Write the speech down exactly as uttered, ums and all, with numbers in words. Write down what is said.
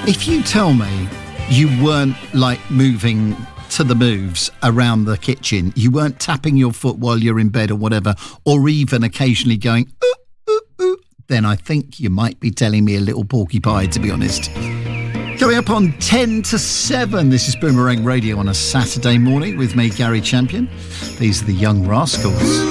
If you tell me you weren't like moving to the moves around the kitchen, you weren't tapping your foot while you're in bed or whatever, or even occasionally going, ooh, ooh, ooh, then I think you might be telling me a little porcupine, to be honest. Coming up on ten to seven, this is Boomerang Radio on a Saturday morning with me, Gary Champion. These are the Young Rascals.